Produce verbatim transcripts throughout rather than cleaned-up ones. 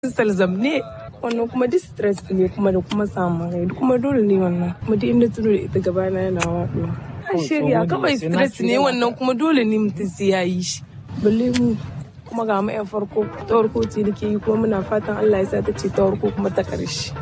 Salzam ne wannan kuma distress ne kuma da kuma samun rai kuma dole ne wannan kuma duk inda tuno da ita gaba na yana waɗuwa. A shirya kawai stress ne wannan kuma dole ne mutum sai ya yi shi. Balle mu kuma ga mu 'yan farko ta farko ce da ke yi kuma muna fatan Allah ya sa ta ce ta farko kuma ta ƙarshe.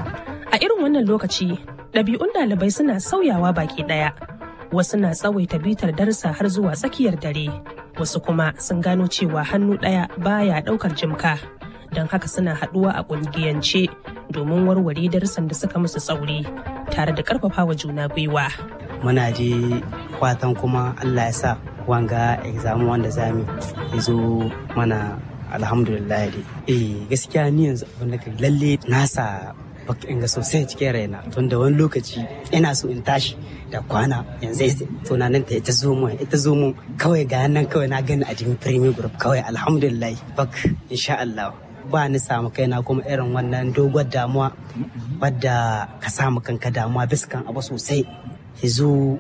A irin wannan lokaci ɗabi'un ɗalibai suna sauyawa baki ɗaya. Wasu na tsawaita bitar darsa har zuwa tsakiyar dare. Wasu kuma sun gano cewa hannu ɗaya baya ɗaukar jimka. Don haka suna haɗuwa a ƙungiyance domin warware darussan da suka musu tsauri tare da ƙarfafawa juna gwiwa. Muna je fatan kuma Allah ya sa wanga exam wanda zami ya zo mana alhamdulillah dai. Eh gaskiya ni yanzu abin da lalle nasa bakin ga sosai cikin raina tun da wani lokaci ina so in tashi da kwana yanzu tunanin ta ita zo mu ita zo mu kawai ga nan kawai na gani a cikin premier group kawai alhamdulillah bak insha Allah. Ba ni samu kaina kuma irin wannan dogon damuwa wadda ka samu kanka damuwa biskan abu sosai yanzu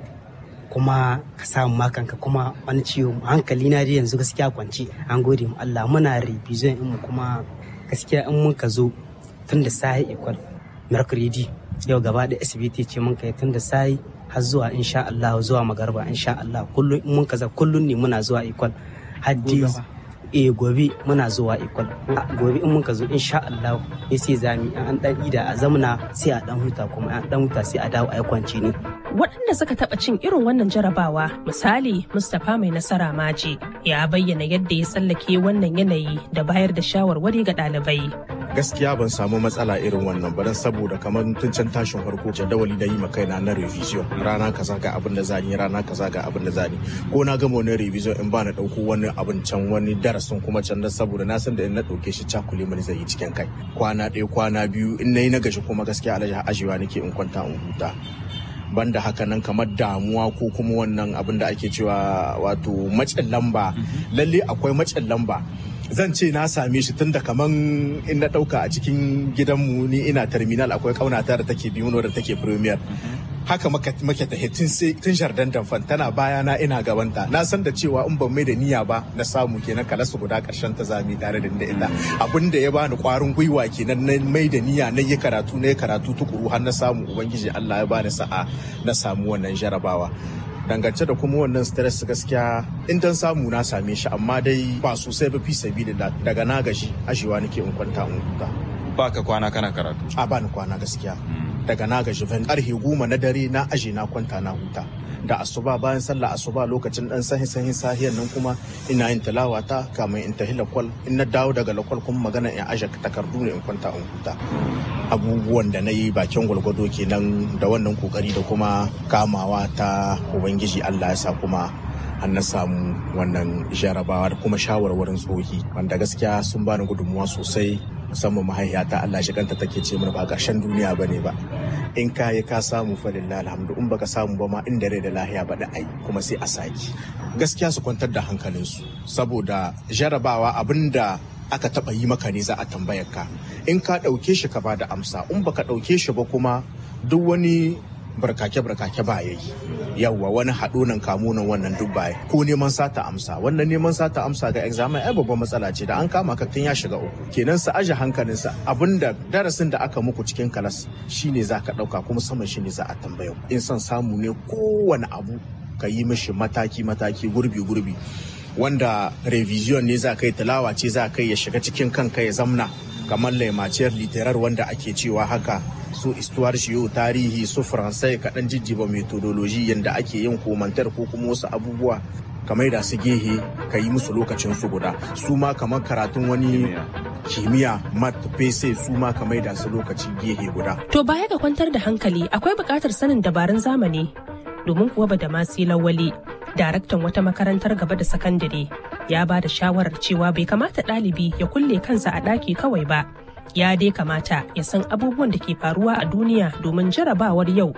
kuma ka samu makanka kuma wani ciwo hankali na dai yanzu gaskiya kwanci an gode mu Allah muna revision in mu kuma gaskiya in mun ka zo tun da sai equal mercredi yau gaba da S B T ce mun kai tun da sai har zuwa insha Allah zuwa magarba insha Allah kullun in mun kaza kullun ne muna zuwa equal haddi eh gobe muna zuwa ikon gobe in muka zo insha Allah ya sai zami an dan ida a zamana sai a dan huta kuma an dan huta sai a dawo a kwanci ne. Waɗanda suka taɓa cin irin wannan jarabawa misali Mustapha mai nasara maji ya bayyana yadda ya tsallake wannan yanayi da bayar da shawarwari ga ɗalibai. Gaskiya ban samu matsala irin wannan ba saboda kamar tun can tashin farko jadawali na yi ma kaina na revision rana kaza ga abin da zani rana kaza ga abin da zani ko na gama wani revision in ba na dauko wani abin can wani darasin kuma can saboda na san da in na dauke shi cakule mani zai yi cikin kai kwana ɗaya kwana biyu in nayi na gashi kuma gaskiya alaji ajewa nake in kwanta in huta banda haka nan kamar damuwa ko kuma wannan abin da ake cewa wato macin lamba lalle akwai macin lamba zan ce na same shi tun da kaman in na dauka a cikin gidanmu ni ina terminal akwai kaunata da take biyu da take premier haka make ta tun tun jardin damfan tana baya na ina gabanta na san da cewa in ban mai da niyya ba na samu kenan kalasu guda karshen ta zami tare da illa abin da ya bani kwarin gwiwa kenan na mai da niyya na yi karatu na yi karatu tukuru har na samu ubangiji Allah ya bani sa'a na samu wannan jarabawa dangance da kuma wannan stress gaskiya in dan samu na same shi amma dai ba sosai ba fi sabilillah daga na gashi ajewa nake in kwanta in huta ba ka kwana kana karatu a ba ni kwana gaskiya daga na gashi fan karfe goma na dare na aje na kwanta na huta da asuba bayan sallah asuba lokacin dan sahi sahi sahiyan nan kuma ina yin tilawa ta kamar in tahi lakwal in na dawo daga lakwal kuma magana in aje takardu ne in kwanta in huta abubuwan da na yi bakin gwalgwado kenan da wannan kokari da kuma kamawa ta ubangiji Allah ya sa kuma an na samu wannan jarabawa da kuma shawarwarin tsohi wanda gaskiya sun bani gudunmuwa sosai musamman mahaifiyata Allah shi kanta take ce mana ba ƙarshen duniya bane ba in ka yi ka samu fa lillahi alhamdu in baka samu ba ma inda rai da lahiya ba da ai kuma sai a saki gaskiya su kwantar da hankalinsu saboda jarabawa abinda aka taba yi maka ne za a tambayar ka in ka dauke shi ka ba da amsa in baka dauke shi ba kuma duk wani barkake-barkake ba yayi yawwa wani haɗo nan kamo nan wannan duk baya ko neman sata amsa wannan neman sata amsa ga examen ai babban matsala ce da an kama ka tun ya shiga uku kenan sa aje hankalinsa abinda darasin da aka muku cikin kalas shine za ka ɗauka kuma saman shine za a tambaya in son samu ne kowane abu ka yi mishi mataki-mataki gurbi-gurbi wanda revision ne za ka yi tilawa ce za ka yi ya shiga cikin kanka ya zamna kamar laimaciyar literar wanda ake cewa haka su istuwar shiyo tarihi su faransai kaɗan jijjiba metodoloji yadda ake yin komantar ko kuma wasu abubuwa kamar da su gehe ka yi musu lokacin su guda su ma kamar karatun wani kimiyya mat pese su ma kamar da su lokaci gehe guda. To baya ga kwantar da hankali akwai buƙatar sanin dabarun zamani domin kuwa Badamasi Lawali daraktan wata makarantar gaba da sakandare ya ba da shawarar cewa bai kamata ɗalibi ya kulle kansa a ɗaki kawai ba ya dai kamata ya san abubuwan da ke faruwa a duniya domin jarabawar yau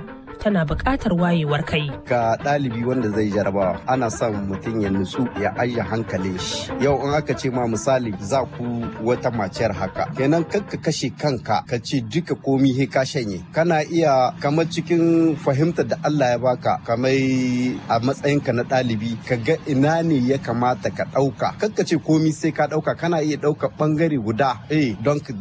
tana buƙatar wayewar kai. Ga ɗalibi wanda zai jarabawa ana son mutum ya nutsu ya ajiye hankalin shi. Yau in aka ce ma misali za ku wata maciyar haka kenan kakka kashe kanka ka ce duka komi he ka shanye. Kana iya kamar cikin fahimtar da Allah ya baka kamar a matsayinka na ɗalibi ka ga ina ne ya kamata ka ɗauka. Kakka ce komi sai ka ɗauka kana iya ɗauka ɓangare guda eh don